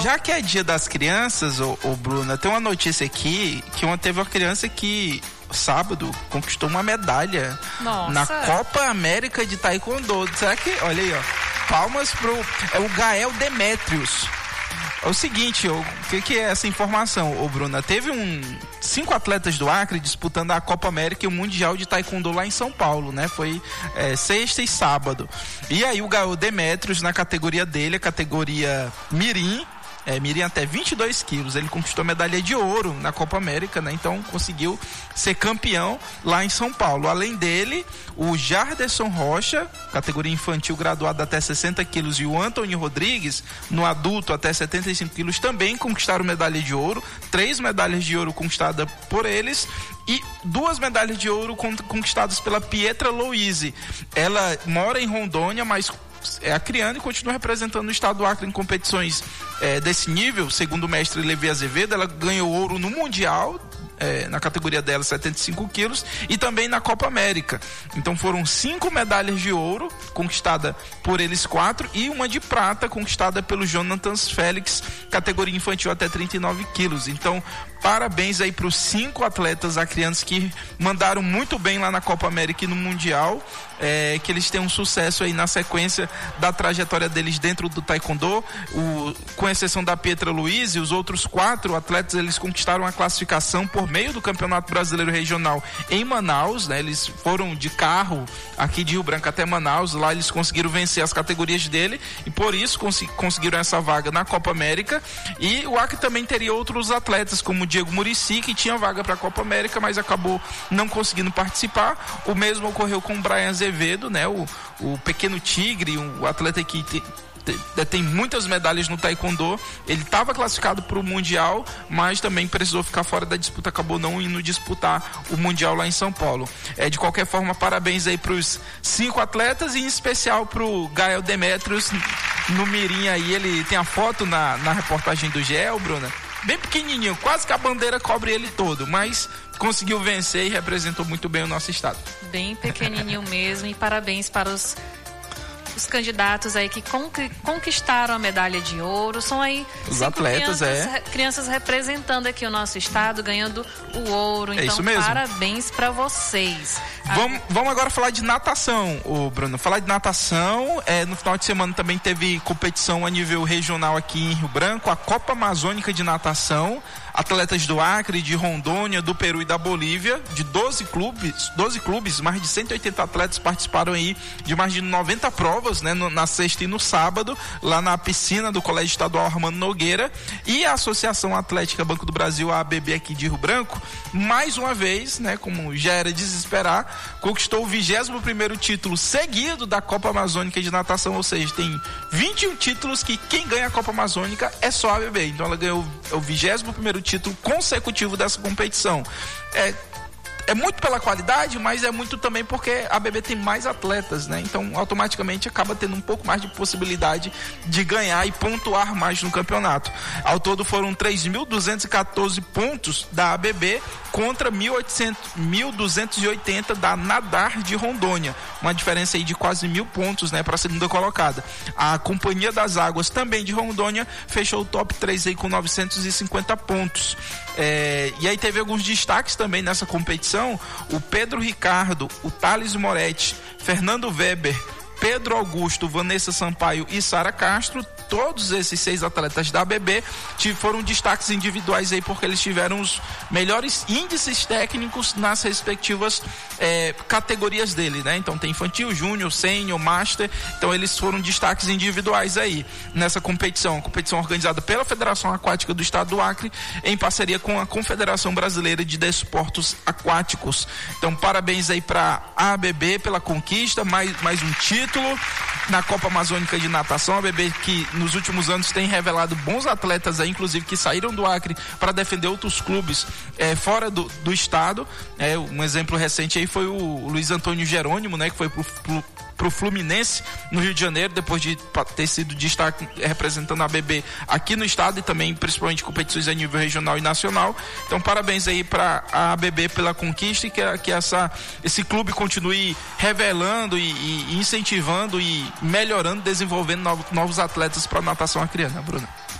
Já que é dia das crianças, ô Bruna, tem uma notícia aqui que teve uma criança que sábado conquistou uma medalha na Copa América de Taekwondo. Será que, olha aí, ó, palmas é o Gael Demetrios. É o seguinte, o que é essa informação, ô Bruna? Teve 5 atletas do Acre disputando a Copa América e o Mundial de Taekwondo lá em São Paulo, né? Foi sexta e sábado. E aí o Gael Demetrios, na categoria dele, a categoria Mirim, Mirim até 22 quilos, ele conquistou medalha de ouro na Copa América, né? Então conseguiu ser campeão lá em São Paulo. Além dele, o Jarderson Rocha, categoria infantil, graduado até 60 quilos, e o Antônio Rodrigues, no adulto até 75 quilos, também conquistaram medalha de ouro. 3 medalhas de ouro conquistadas por eles e 2 medalhas de ouro conquistadas pela Pietra Louise. Ela mora em Rondônia, mas é acriana e continua representando o estado do Acre em competições desse nível. Segundo o mestre Levi Azevedo, ela ganhou ouro no Mundial, na categoria dela, 75 quilos, e também na Copa América. Então foram 5 medalhas de ouro conquistada por eles 4 e uma de prata conquistada pelo Jonathan Félix, categoria infantil até 39 quilos. Então parabéns aí para os 5 atletas acrianos que mandaram muito bem lá na Copa América e no Mundial, que eles tenham sucesso aí na sequência da trajetória deles dentro do Taekwondo. Com exceção da Pietra Luiz, os outros 4 atletas, eles conquistaram a classificação por meio do Campeonato Brasileiro Regional em Manaus, né? Eles foram de carro aqui de Rio Branco até Manaus, lá eles conseguiram vencer as categorias dele e por isso conseguiram essa vaga na Copa América. E o Acre também teria outros atletas, como o Diego Muricy, que tinha vaga para a Copa América, mas acabou não conseguindo participar. O mesmo ocorreu com o Brian Azevedo, né? O pequeno tigre, o atleta que tem muitas medalhas no Taekwondo. Ele estava classificado para o Mundial, mas também precisou ficar fora da disputa, acabou não indo disputar o Mundial lá em São Paulo. De qualquer forma, parabéns aí para os 5 atletas e em especial para o Gael Demetrios no mirim aí. Ele tem a foto na reportagem do GE, Bruna, bem pequenininho, quase que a bandeira cobre ele todo, mas conseguiu vencer e representou muito bem o nosso estado. Bem pequenininho mesmo, e parabéns para os candidatos aí que conquistaram a medalha de ouro. São aí os atletas, crianças representando aqui o nosso estado, ganhando o ouro. Então, isso mesmo. Parabéns para vocês. Vamos agora falar de natação, Bruno. Falar de natação, no final de semana também teve competição a nível regional aqui em Rio Branco, a Copa Amazônica de Natação. Atletas do Acre, de Rondônia, do Peru e da Bolívia, de 12 clubes, mais de 180 atletas participaram aí de mais de 90 provas, né, na sexta e no sábado, lá na piscina do Colégio Estadual Armando Nogueira. E a Associação Atlética Banco do Brasil, a ABB aqui de Rio Branco, mais uma vez, né, como já era de se esperar, conquistou o 21º título seguido da Copa Amazônica de Natação, ou seja, tem 21 títulos que quem ganha a Copa Amazônica é só a ABB. Então ela ganhou o 21º título consecutivo dessa competição. É muito pela qualidade, mas é muito também porque a ABB tem mais atletas, né? Então automaticamente acaba tendo um pouco mais de possibilidade de ganhar e pontuar mais no campeonato. Ao todo foram 3.214 pontos da ABB contra 1.280 da Nadar de Rondônia, uma diferença aí de quase 1.000 pontos, né, para a segunda colocada. A Companhia das Águas, também de Rondônia, fechou o top 3 aí com 950 pontos. E aí teve alguns destaques também nessa competição: o Pedro Ricardo, o Thales Moretti, Fernando Weber, Pedro Augusto, Vanessa Sampaio e Sara Castro. Todos esses 6 atletas da ABB foram destaques individuais aí, porque eles tiveram os melhores índices técnicos nas respectivas categorias dele, né? Então tem infantil, júnior, sênior, master. Então eles foram destaques individuais aí nessa competição. A competição organizada pela Federação Aquática do Estado do Acre, em parceria com a Confederação Brasileira de Desportos Aquáticos. Então parabéns aí para a ABB pela conquista, mais um título na Copa Amazônica de Natação. A ABB que nos últimos anos tem revelado bons atletas aí, inclusive que saíram do Acre para defender outros clubes fora do estado. Um exemplo recente aí foi o Luiz Antônio Jerônimo, né, que foi pro Fluminense no Rio de Janeiro, depois de ter sido destaque representando a ABB aqui no estado e também principalmente competições a nível regional e nacional. Então parabéns aí para a ABB pela conquista, e que esse clube continue revelando e incentivando e melhorando, desenvolvendo novos atletas para a natação acreana, Bruna.